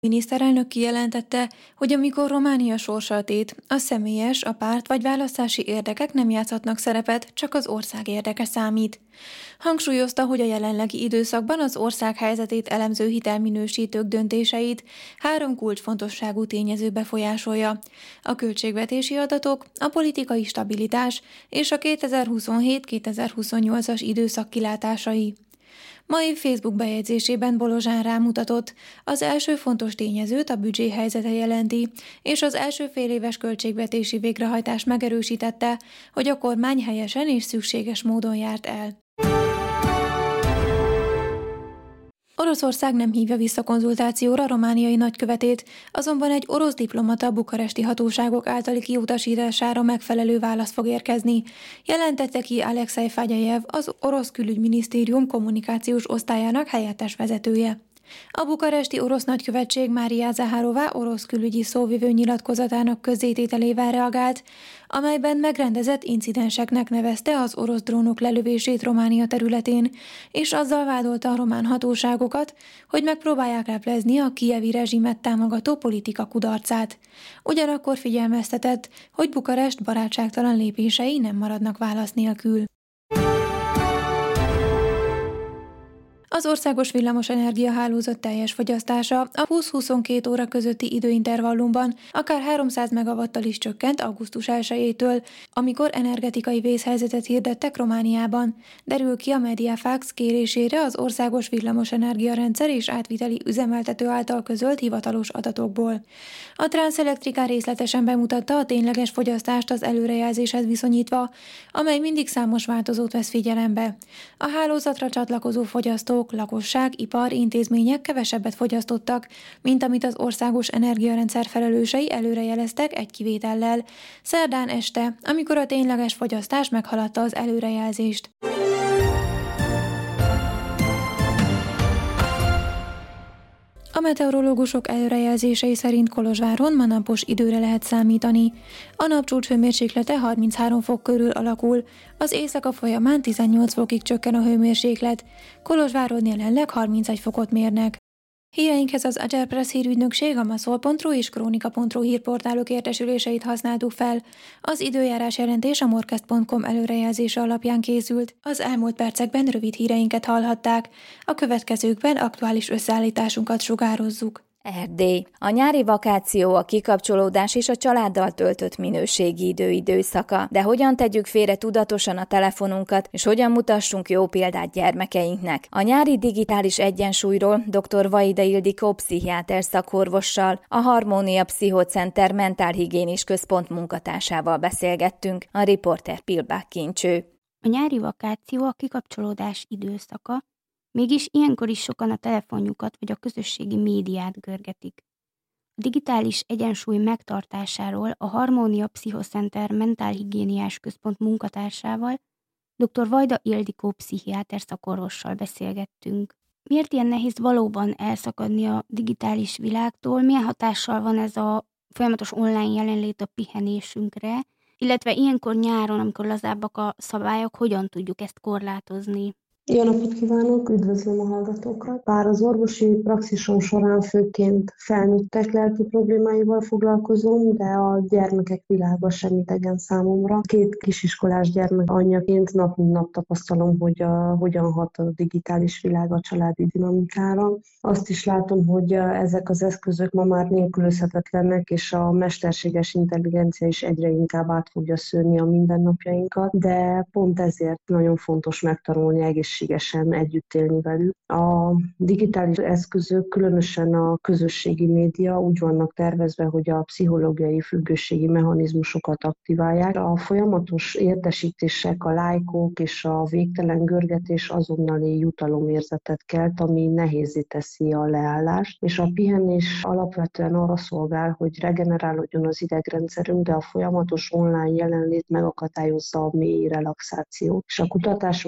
Miniszterelnök kijelentette, hogy amikor Románia sorsa tét, a személyes, a párt vagy választási érdekek nem játszhatnak szerepet, csak az ország érdeke számít. Hangsúlyozta, hogy a jelenlegi időszakban az ország helyzetét elemző hitelminősítők döntéseit 3 kulcsfontosságú tényező befolyásolja: a költségvetési adatok, a politikai stabilitás és a 2027-2028-as időszak kilátásai. Mai Facebook bejegyzésében Bolozsán rámutatott, az első fontos tényezőt a büdzsé helyzete jelenti, és az első féléves költségvetési végrehajtás megerősítette, hogy a kormány helyesen és szükséges módon járt el. Oroszország nem hívja vissza konzultációra romániai nagykövetét, azonban egy orosz diplomata bukaresti hatóságok általi kiutasítására megfelelő válasz fog érkezni, jelentette ki Alexei Fagyajev, az orosz külügyminisztérium kommunikációs osztályának helyettes vezetője. A bukaresti orosz nagykövetség Mária Zaharová orosz külügyi szóvivő nyilatkozatának közzétételével reagált, amelyben megrendezett incidenseknek nevezte az orosz drónok lelövését Románia területén, és azzal vádolta a román hatóságokat, hogy megpróbálják leplezni a kijevi rezsimet támogató politika kudarcát. Ugyanakkor figyelmeztetett, hogy Bukarest barátságtalan lépései nem maradnak válasz nélkül. Az országos villamosenergia hálózat teljes fogyasztása a 20-22 óra közötti időintervallumban akár 300 megawattal is csökkent augusztus 1-től, amikor energetikai vészhelyzetet hirdettek Romániában, derül ki a Mediafax kérésére az országos villamosenergia rendszer és átviteli üzemeltető által közölt hivatalos adatokból. A Transelectrica részletesen bemutatta a tényleges fogyasztást az előrejelzéshez viszonyítva, amely mindig számos változót vesz figyelembe. A hálózatra csatlakozó fogyasztók, lakosság, ipar, intézmények kevesebbet fogyasztottak, mint amit az országos energiarendszer felelősei előrejeleztek egy kivétellel, szerdán este, amikor a tényleges fogyasztás meghaladta az előrejelzést. A meteorológusok előrejelzései szerint Kolozsváron ma napos időre lehet számítani. A napcsúcs hőmérséklete 33 fok körül alakul, az éjszaka folyamán 18 fokig csökken a hőmérséklet, Kolozsváron jelenleg 31 fokot mérnek. Híreinkhez az Agerpress hírügynökség, a maszol.ru és krónika.ru hírportálok értesüléseit használtuk fel. Az időjárás jelentés a morkest.com előrejelzése alapján készült. Az elmúlt percekben rövid híreinket hallhatták. A következőkben aktuális összeállításunkat sugározzuk. Erdély. A nyári vakáció, a kikapcsolódás és a családdal töltött minőségi időszaka. De hogyan tegyük félre tudatosan a telefonunkat, és hogyan mutassunk jó példát gyermekeinknek? A nyári digitális egyensúlyról dr. Vajda Ildikó pszichiáter szakorvossal, a Harmónia Pszichocenter mentálhigiénis központ munkatársával beszélgettünk, a riporter Pilbák Kincső. A nyári vakáció a kikapcsolódás időszaka, mégis ilyenkor is sokan a telefonjukat vagy a közösségi médiát görgetik. A digitális egyensúly megtartásáról a Harmónia Pszichocenter mentálhigiéniás központ munkatársával, dr. Vajda Ildikó pszichiáter szakorvossal beszélgettünk. Miért ilyen nehéz valóban elszakadni a digitális világtól? Milyen hatással van ez a folyamatos online jelenlét a pihenésünkre? Illetve ilyenkor nyáron, amikor lazábbak a szabályok, hogyan tudjuk ezt korlátozni? Jó napot kívánok, üdvözlöm a hallgatókat! Bár az orvosi praxisom során főként felnőttek lelki problémáival foglalkozom, de a gyermekek világa sem idegen számomra. 2 kisiskolás gyermek anyjaként nap mint nap tapasztalom, hogy hogyan hat a digitális világ a családi dinamikára. Azt is látom, hogy ezek az eszközök ma már nélkülözhetetlenek, és a mesterséges intelligencia is egyre inkább át fogja szőni a mindennapjainkat, de pont ezért nagyon fontos megtanulni egészségesen együtt élni velük. A digitális eszközök, különösen a közösségi média úgy vannak tervezve, hogy a pszichológiai függőségi mechanizmusokat aktiválják. A folyamatos értesítések, a lájkok és a végtelen görgetés azonnali jutalomérzetet kelt, ami nehézzé teszi a leállást, és a pihenés alapvetően arra szolgál, hogy regenerálódjon az idegrendszerünk, de a folyamatos online jelenlét megakadályozza a mély relaxációt. És a kutatások